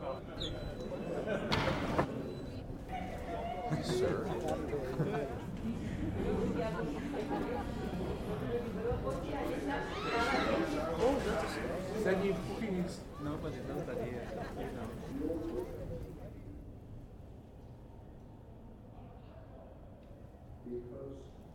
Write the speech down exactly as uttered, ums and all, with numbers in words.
Sir. Said you please. Nobody, nobody here. Because